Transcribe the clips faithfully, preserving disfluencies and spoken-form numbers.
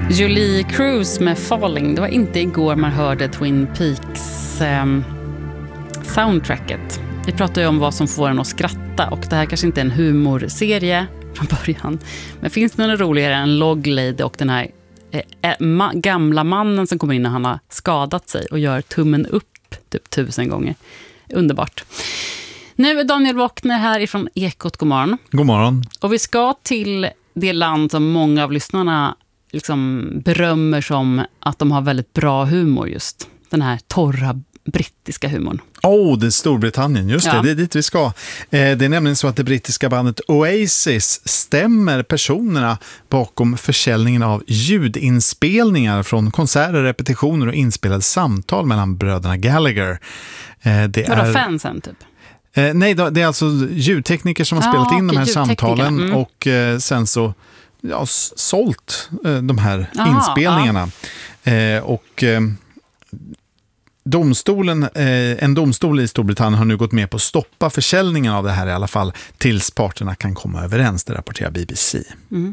Julie Cruz med Falling. Det var inte igår man hörde Twin Peaks eh, soundtracket. Vi pratar ju om vad som får en att skratta, och det här kanske inte är en humorserie från början. Men finns det något roligare än Log Lady och den här eh, ma- gamla mannen som kommer in när han har skadat sig och gör tummen upp typ tusen gånger. Underbart. Nu är Daniel Wockner här ifrån Ekot. God morgon. God morgon. Och vi ska till det land som många av lyssnarna liksom berömmer som att de har väldigt bra humor, just den här torra brittiska humorn. Åh, oh, det är Storbritannien, just ja. det, det är dit vi ska. Eh, det är nämligen så att det brittiska bandet Oasis stämmer personerna bakom försäljningen av ljudinspelningar från konserter, repetitioner och inspelade samtal mellan bröderna Gallagher. Eh, det Vadå, är fansen typ? Eh, nej, det är alltså ljudtekniker som har ah, spelat in okay, de här samtalen mm. och eh, sen så ja, sålt eh, de här Aha, inspelningarna. Ah. Eh, och eh, domstolen, eh, en domstol i Storbritannien har nu gått med på att stoppa försäljningen av det här i alla fall tills parterna kan komma överens, det rapporterar B B C. Mm.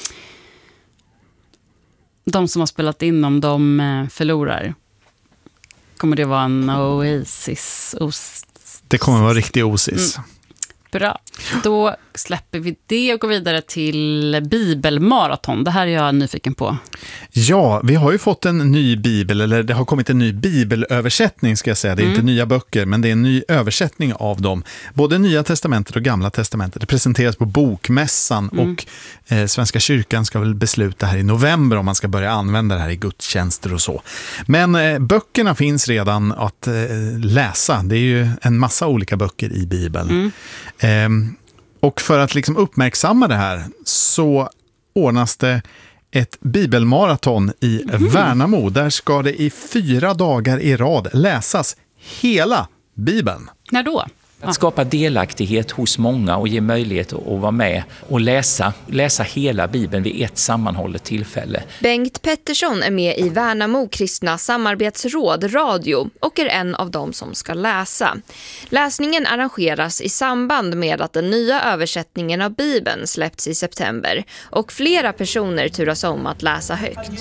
De som har spelat in om de förlorar. Kommer det vara en Oasis? Os- det kommer vara riktig Oasis. Mm. Bra. Då släpper vi det och går vidare till bibelmaraton. Det här är jag nyfiken på. Ja, vi har ju fått en ny bibel, eller det har kommit en ny bibelöversättning ska jag säga. Det är mm. inte nya böcker, men det är en ny översättning av dem. Både Nya testamentet och Gamla testamentet. Det presenteras på Bokmässan mm. och eh, Svenska kyrkan ska väl besluta här i november om man ska börja använda det här i gudstjänster och så. Men eh, böckerna finns redan att eh, läsa. Det är ju en massa olika böcker i Bibeln. Mm. Eh, och för att liksom uppmärksamma det här så ordnas det ett bibelmaraton i mm. Värnamo. Där ska det i fyra dagar i rad läsas hela Bibeln. När då? Att skapa delaktighet hos många och ge möjlighet att vara med och läsa, läsa hela Bibeln vid ett sammanhållet tillfälle. Bengt Pettersson är med i Värnamo kristna samarbetsråd radio och är en av dem som ska läsa. Läsningen arrangeras i samband med att den nya översättningen av Bibeln släppts i september och flera personer turas om att läsa högt.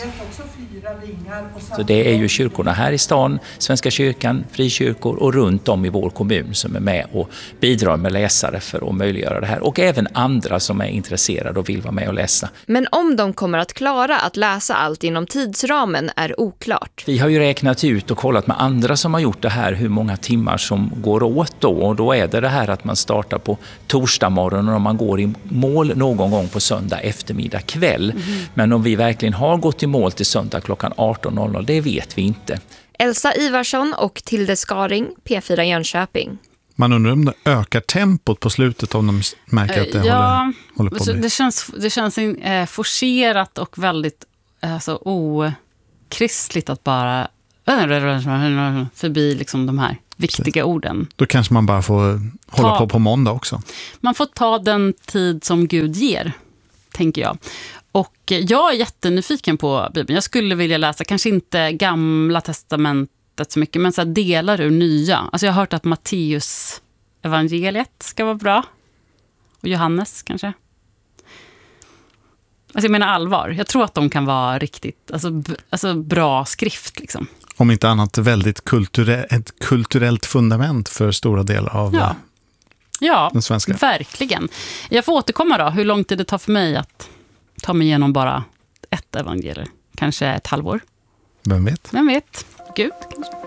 Så det är ju kyrkorna här i stan, Svenska kyrkan, frikyrkor och runt om i vår kommun som är med och bidrar med läsare för att möjliggöra det här. Och även andra som är intresserade och vill vara med och läsa. Men om de kommer att klara att läsa allt inom tidsramen är oklart. Vi har ju räknat ut och kollat med andra som har gjort det här hur många timmar som går åt då. Och då är det det här att man startar på torsdag morgon och man går i mål någon gång på söndag eftermiddag kväll. Mm. Men om vi verkligen har gått i mål till söndag klockan arton noll noll, det vet vi inte. Elsa Ivarsson och Tilde Skaring, P fyra Jönköping. Man undrar om det ökar tempot på slutet om de märker att det ja, håller, håller på att bli. Det känns, det känns eh, forcerat och väldigt alltså, okristligt att bara förbi liksom, de här viktiga orden. Då kanske man bara får hålla ta, på på måndag också. Man får ta den tid som Gud ger, tänker jag. Och jag är jättenyfiken på Bibeln. Jag skulle vilja läsa, kanske inte Gamla testamentet så mycket, men så här delar ur nya. Alltså jag har hört att Matteus evangeliet ska vara bra. Och Johannes kanske. Alltså jag menar allvar. Jag tror att de kan vara riktigt alltså, b- alltså bra skrift liksom. Om inte annat väldigt kulturell, ett kulturellt fundament för stora delar av ja. Ja, den svenska. Verkligen. Jag får återkomma då hur lång tid det tar för mig att ta mig igenom bara ett evangelium. Kanske ett halvår. Vem vet? Vem vet? Gud kanske.